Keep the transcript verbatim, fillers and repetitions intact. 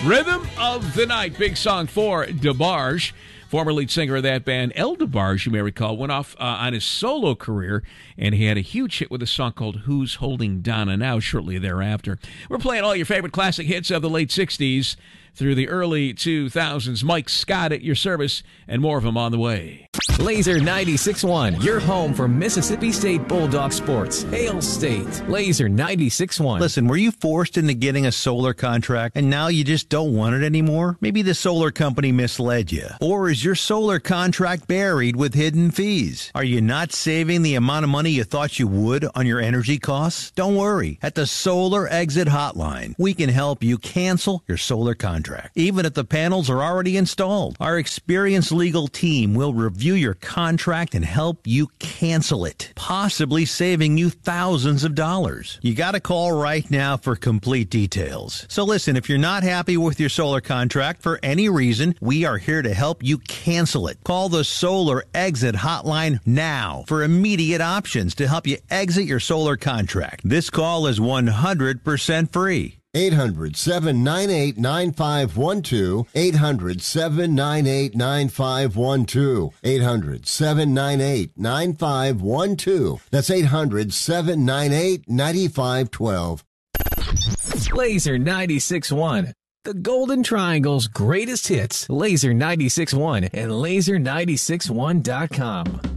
Rhythm of the Night, big song for DeBarge. Former lead singer of that band, El DeBarge, you may recall, went off uh, on his solo career, and he had a huge hit with a song called Who's Holding Donna Now shortly thereafter. We're playing all your favorite classic hits of the late sixties through the early two thousands. Mike Scott at your service, and more of them on the way. Laser ninety-six point one, your home for Mississippi State Bulldog sports. Hail State. Laser ninety-six point one. Listen, were you forced into getting a solar contract and now you just don't want it anymore? Maybe the solar company misled you. Or is your solar contract buried with hidden fees? Are you not saving the amount of money you thought you would on your energy costs? Don't worry. At the Solar Exit Hotline, we can help you cancel your solar contract, even if the panels are already installed. Our experienced legal team will review your contract and help you cancel it, possibly saving you thousands of dollars. You got to call right now for complete details. So listen, if you're not happy with your solar contract for any reason, we are here to help you cancel it. Call the Solar Exit Hotline now for immediate options to help you exit your solar contract. This call is one hundred percent free. eight hundred, seven nine eight, nine five one two. eight hundred, seven nine eight, nine five one two. eight hundred, seven nine eight, nine five one two. That's eight hundred, seven nine eight, nine five one two. Laser ninety-six point one. The Golden Triangle's greatest hits. Laser ninety-six point one and laser ninety-six one dot com.